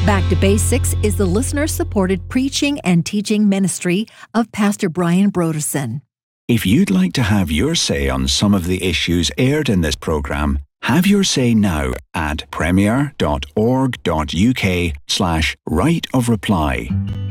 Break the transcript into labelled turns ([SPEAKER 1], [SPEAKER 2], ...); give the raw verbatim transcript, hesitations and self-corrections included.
[SPEAKER 1] Back to Basics is the listener-supported preaching and teaching ministry of Pastor Brian Broderson.
[SPEAKER 2] If you'd like to have your say on some of the issues aired in this programme, have your say now at premier.org.uk slash right of reply.